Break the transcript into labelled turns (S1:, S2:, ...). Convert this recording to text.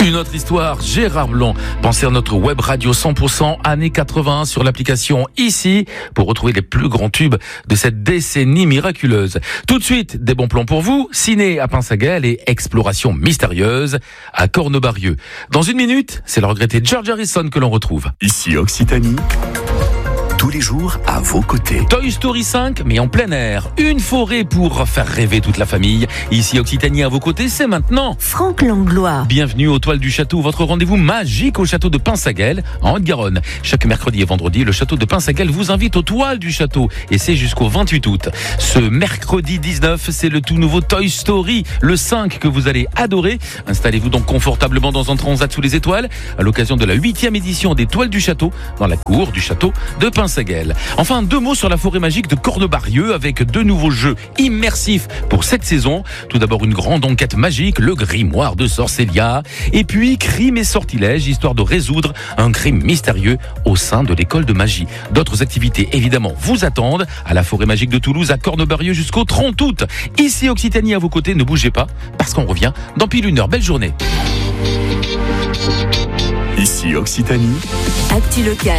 S1: Une autre histoire, Gérard Blanc. Pensez à notre web radio 100% années 80 sur l'application Ici pour retrouver les plus grands tubes de cette décennie miraculeuse. Tout de suite, des bons plans pour vous, ciné à Pinsaguel et exploration mystérieuse à Cornebarieux. Dans une minute, c'est le regretté George Harrison que l'on retrouve.
S2: Ici Occitanie, tous les jours à vos côtés.
S1: Toy Story 5, mais en plein air. Une forêt pour faire rêver toute la famille. Ici Occitanie à vos côtés, c'est maintenant.
S3: Franck Langlois.
S1: Bienvenue aux Toiles du Château, votre rendez-vous magique au château de Pinsaguel, en Haute-Garonne. Chaque mercredi et vendredi, le château de Pinsaguel vous invite aux Toiles du Château, et c'est jusqu'au 28 août. Ce mercredi 19, c'est le tout nouveau Toy Story, le 5 que vous allez adorer. Installez-vous donc confortablement dans un transat sous les étoiles, à l'occasion de la 8e édition des Toiles du Château, dans la cour du château de Pinsaguel. Enfin, 2 mots sur la forêt magique de Cornebarieux avec 2 nouveaux jeux immersifs pour cette saison. Tout d'abord, une grande enquête magique, le grimoire de Sorcelia. Et puis, crime et sortilège, histoire de résoudre un crime mystérieux au sein de l'école de magie. D'autres activités, évidemment, vous attendent à la forêt magique de Toulouse, à Cornebarieux jusqu'au 30 août. Ici, Occitanie à vos côtés, ne bougez pas, parce qu'on revient dans pile 1 heure. Belle journée.
S2: Ici Occitanie.
S3: Actu local.